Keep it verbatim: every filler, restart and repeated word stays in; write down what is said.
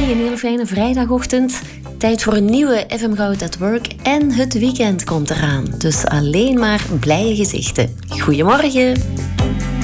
een hele fijne vrijdagochtend. Tijd voor een nieuwe F M Goud at Work en het weekend komt eraan. Dus alleen maar blije gezichten. Goedemorgen.